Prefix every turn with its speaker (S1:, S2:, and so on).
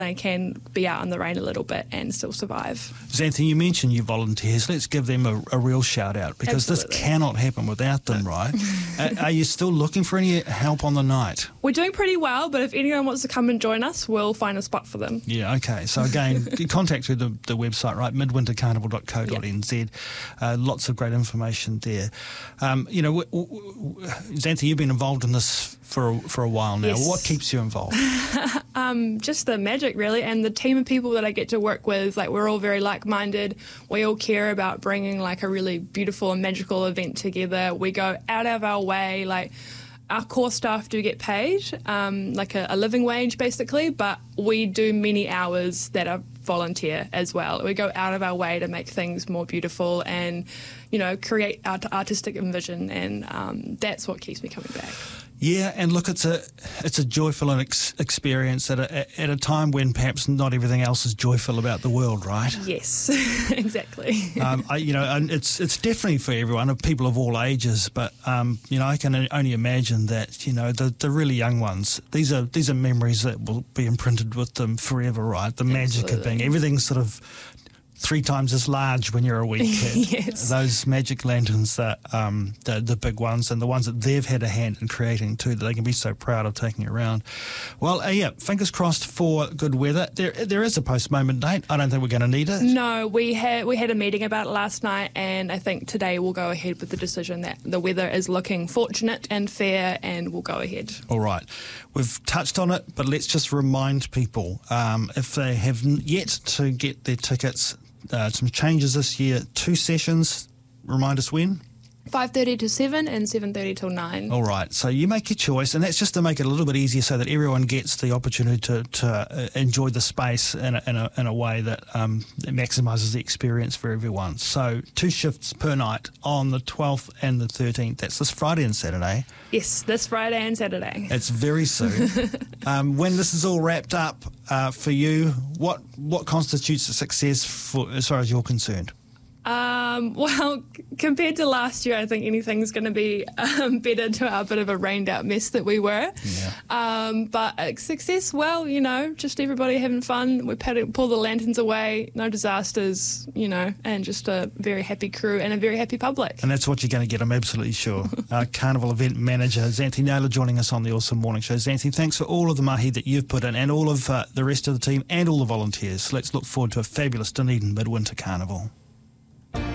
S1: they can be out in the rain a little bit and still survive.
S2: Xanthi, you mentioned your volunteers. Let's give them a real shout out, because
S1: Absolutely.
S2: This cannot happen without them, right? Are you still looking for any help on the night?
S1: We're doing pretty well, but if anyone wants to come and join us, we'll find a spot for them.
S2: Yeah, okay. So again, contact through the website, right? midwintercarnival.co.nz. Lots of great information there. Xanthi, you've been involved in this for a while now.
S1: Yes.
S2: What keeps you involved?
S1: Just the magic, really, and the team of people that I get to work with. Like, we're all very like-minded. We all care about bringing like a really beautiful and magical event together. We go out of our way. Like, our core staff do get paid, like a living wage basically, but we do many hours that are volunteer as well. We go out of our way to make things more beautiful and, create artistic vision, and that's what keeps me coming back.
S2: Yeah, and look, it's a joyful experience at a time when perhaps not everything else is joyful about the world, right?
S1: Yes, exactly.
S2: And it's definitely for everyone, people of all ages. But I can only imagine that the really young ones. These are memories that will be imprinted with them forever, right? The magic of being everything's sort of 3 times as large when you're a wee kid.
S1: Yes.
S2: Those magic lanterns, the big ones, and the ones that they've had a hand in creating too, that they can be so proud of taking around. Well, fingers crossed for good weather. There is a post-moment date. I don't think we're going to need it.
S1: No, we had a meeting about it last night, and I think today we'll go ahead with the decision that the weather is looking fortunate and fair, and we'll go ahead.
S2: All right. We've touched on it, but let's just remind people, if they have yet to get their tickets, some changes this year, 2 sessions. Remind us when?
S1: 5:30 to 7 and 7:30 till 9.
S2: All right, so you make your choice, and that's just to make it a little bit easier so that everyone gets the opportunity to enjoy the space in a way that maximises the experience for everyone. So 2 shifts per night on the 12th and the 13th. That's this Friday and Saturday.
S1: Yes, this Friday and Saturday.
S2: It's very soon. When this is all wrapped up for you, what constitutes a success as far as you're concerned?
S1: Well, compared to last year, I think anything's going to be better to our bit of a rained out mess that we were.
S2: Yeah.
S1: But success, well, just everybody having fun. We pull the lanterns away, no disasters, and just a very happy crew and a very happy public.
S2: And that's what you're going to get, I'm absolutely sure. Carnival event manager Xanthi Naylor joining us on the Awesome Morning Show. Xanthi, thanks for all of the mahi that you've put in, and all of the rest of the team and all the volunteers. Let's look forward to a fabulous Dunedin Midwinter Carnival.